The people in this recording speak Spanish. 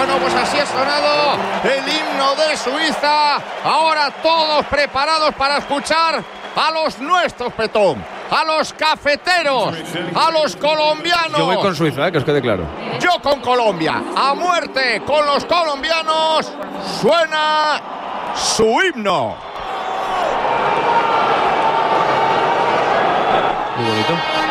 Bueno, pues así ha sonado el himno de Suiza. Ahora todos preparados para escuchar a los nuestros, Petón, a los cafeteros, a los colombianos. Yo voy con Suiza, que os quede claro. Yo con Colombia, a muerte con los colombianos. Suena su himno. Muy bonito.